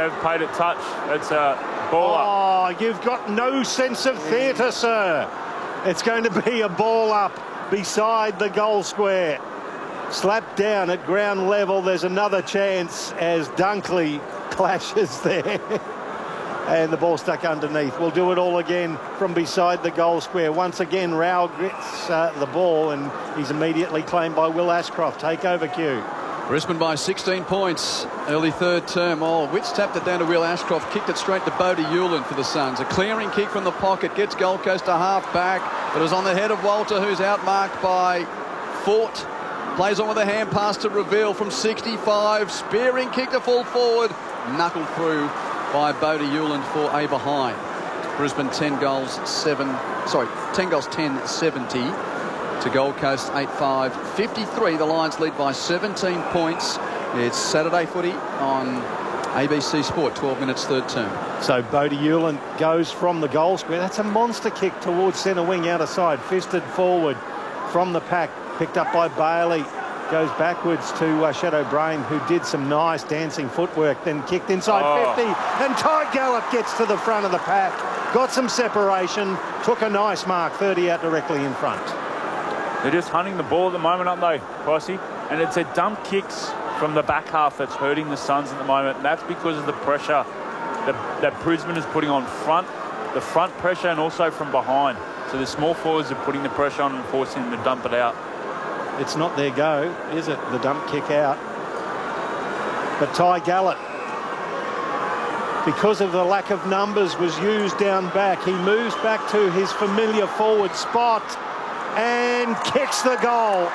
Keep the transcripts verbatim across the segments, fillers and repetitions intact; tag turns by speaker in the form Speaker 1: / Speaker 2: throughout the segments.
Speaker 1: They've paid it touch. It's a ball up.
Speaker 2: Oh, you've got no sense of theatre, sir. It's going to be a ball up beside the goal square. Slapped down at ground level. There's another chance as Dunkley clashes there. And the ball stuck underneath. We'll do it all again from beside the goal square. Once again, Rao gets uh, the ball and he's immediately claimed by Will Ashcroft. Take over, Q.
Speaker 3: Brisbane by sixteen points, early third term. Oh, Witts tapped it down to Will Ashcroft, kicked it straight to Bodie Hewland for the Suns. A clearing kick from the pocket, gets Gold Coast a half back, but it was on the head of Walter, who's outmarked by Fort. Plays on with a hand pass to Reveal from sixty-five. Spearing kick to full forward, knuckled through by Bodie Hewland for a behind. Brisbane ten goals, seven, sorry, ten goals, ten, seventy. To Gold Coast, eight five fifty-three. The Lions lead by seventeen points. It's Saturday footy on A B C Sport, twelve minutes, third term.
Speaker 2: So Bodie Hewland goes from the goal square. That's a monster kick towards centre wing, outer side. Fisted forward from the pack. Picked up by Bailey. Goes backwards to uh, Shadow Brain, who did some nice dancing footwork, then kicked inside oh. fifty. And Ty Gallop gets to the front of the pack. Got some separation. Took a nice mark. thirty out directly in front.
Speaker 1: They're just hunting the ball at the moment, aren't they, Posse? And it's a dump kicks from the back half that's hurting the Suns at the moment. And that's because of the pressure that, that Brisbane is putting on front, the front pressure, and also from behind. So the small forwards are putting the pressure on and forcing them to dump it out.
Speaker 2: It's not their go, is it? The dump kick out. But Ty Gallop, because of the lack of numbers, was used down back. He moves back to his familiar forward spot and kicks the goal.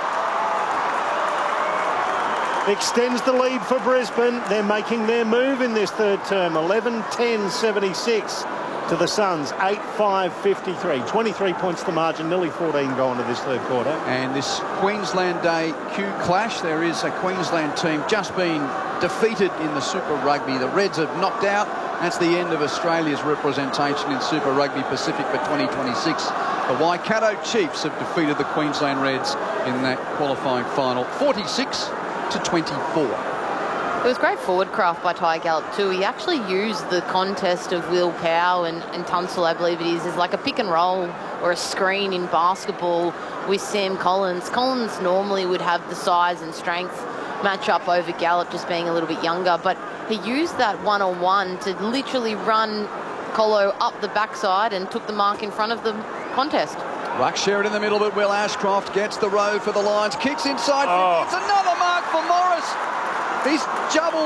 Speaker 2: Extends the lead for Brisbane. They're making their move in this third term. eleven ten seventy-six to the Suns. eight five fifty-three. twenty-three points the margin. Nearly fourteen going to this third quarter.
Speaker 3: And this Queensland Day Q clash, there is a Queensland team just been defeated in the Super Rugby. The Reds have knocked out. That's the end of Australia's representation in Super Rugby Pacific for twenty twenty-six. The Waikato Chiefs have defeated the Queensland Reds in that qualifying final, forty-six to twenty-four.
Speaker 4: It was great forward craft by Ty Gallop too. He actually used the contest of Will Powell and, and Tunstall, I believe it is, as like a pick and roll or a screen in basketball with Sam Collins. Collins normally would have the size and strength match up over Gallop, just being a little bit younger, but he used that one-on-one to literally run Colo up the backside and took the mark in front of the contest.
Speaker 3: Ruck Sherrod in the middle, but Will Ashcroft gets the road for the Lions, kicks inside.
Speaker 1: Oh.
Speaker 3: It's another mark for Morris. He's juggle,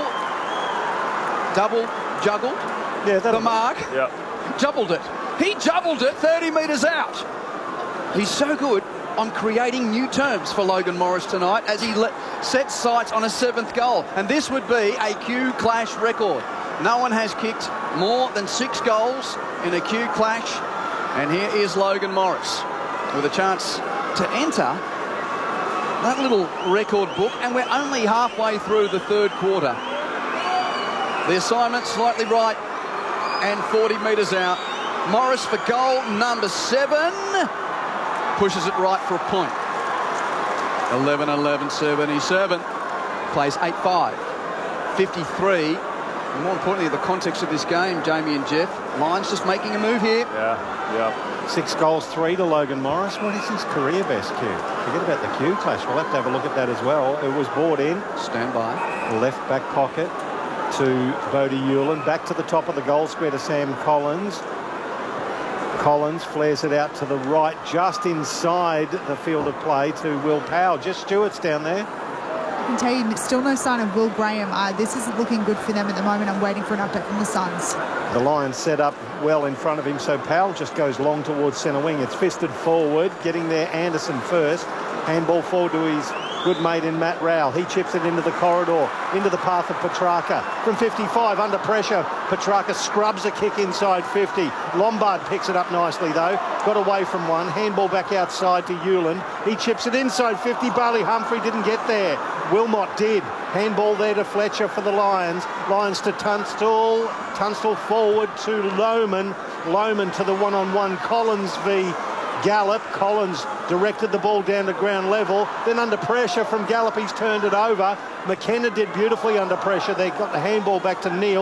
Speaker 3: double juggled
Speaker 2: yeah,
Speaker 3: the mark.
Speaker 1: Yep.
Speaker 3: Juggled it. He juggled it thirty metres out. He's so good on creating new terms for Logan Morris tonight as he sets sights on a seventh goal. And this would be a Q Clash record. No one has kicked more than six goals in a Q Clash. And here is Logan Morris with a chance to enter that little record book. And we're only halfway through the third quarter. The assignment slightly right and forty metres out. Morris for goal number seven. Pushes it right for a point. eleven eleven seventy-seven. Plays eight five fifty-three. And more importantly, the context of this game, Jamie and Jeff, Lions just making a move here.
Speaker 1: Yeah, yeah.
Speaker 2: Six goals, three to Logan Morris. What is his career best, Q? Forget about the Q Clash. We'll have to have a look at that as well. It was brought in.
Speaker 3: Stand by.
Speaker 2: Left back pocket to Bodie Hewland. Back to the top of the goal square to Sam Collins. Collins flares it out to the right, just inside the field of play to Will Powell. Just Stewart's down there.
Speaker 5: I can tell you, still no sign of Will Graham. Uh, this isn't looking good for them at the moment. I'm waiting for an update from the Suns.
Speaker 2: The Lions set up well in front of him, so Powell just goes long towards centre wing. It's fisted forward, getting there Anderson first. Handball forward to his good mate in Matt Rowell. He chips it into the corridor, into the path of Petrarca. From fifty-five, under pressure, Petrarca scrubs a kick inside fifty. Lombard picks it up nicely, though. Got away from one. Handball back outside to Hewland. He chips it inside fifty. Bailey Humphrey didn't get there. Wilmot did. Handball there to Fletcher for the Lions. Lions to Tunstall. Tunstall forward to Lohman. Lohman to the one-on-one. Collins v Gallop. Collins directed the ball down to ground level. Then under pressure from Gallop, he's turned it over. McKenna did beautifully under pressure. They got the handball back to Neil.